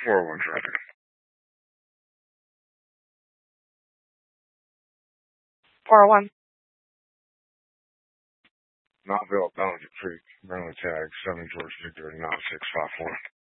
401 traffic. .401. Knoxville, Bellinger Creek, Maryland tag, 7 George Victor, 9654.